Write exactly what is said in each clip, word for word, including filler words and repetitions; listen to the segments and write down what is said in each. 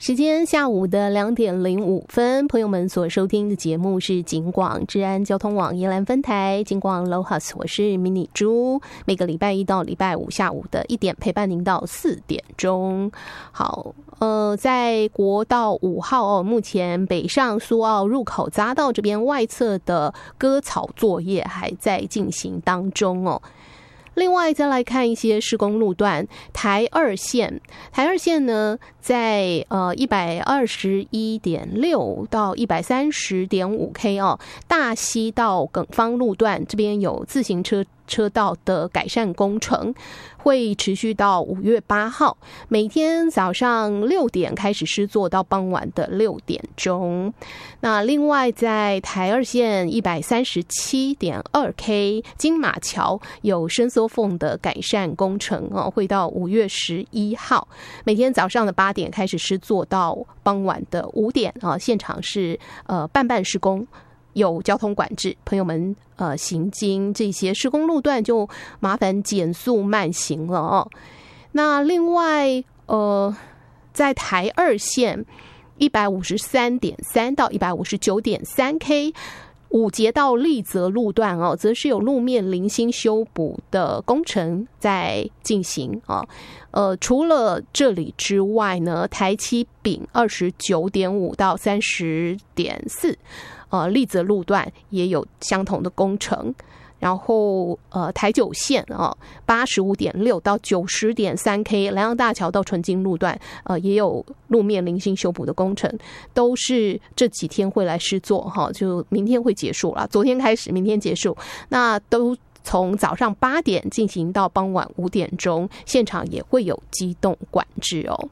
时间下午的两点零五分，朋友们所收听的节目是警广治安交通网宜兰分台警广 Lohas， 我是迷你猪，每个礼拜一到礼拜五下午的一点陪伴您到四点钟。好，呃，在国道五号哦，目前北上苏澳入口匝道这边外侧的割草作业还在进行当中哦。另外再来看一些施工路段，台二线，台二线呢，在呃一百二十一点六到一百三十点五 K 哦，大溪到耿方路段这边有自行车车道的改善工程，会持续到五月八号，每天早上六点开始施作，到傍晚的六点钟。那另外在台二线一百三十七点二 K 金马桥有伸缩缝的改善工程哦，会到五月十一号，每天早上的八点开始施作，到傍晚的五点啊，现场是呃半半施工。有交通管制，朋友们呃行经这些施工路段就麻烦减速慢行了哦。那另外呃在台二线一百五十三点三到一百五十九点三 K 五节到立泽路段哦，则是有路面零星修补的工程在进行啊。呃，除了这里之外呢，台七丙二十九点五到三十点四。呃，立泽路段也有相同的工程，然后呃，台九线啊，八十五点六到九十点三 K 莱阳大桥到纯金路段，呃，也有路面零星修补的工程，都是这几天会来施作哈，就明天会结束了，昨天开始，明天结束，那都从早上八点进行到傍晚五点钟，现场也会有机动管制哦。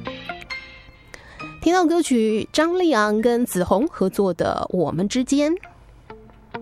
听到歌曲张立昂跟子红合作的《我们之间》。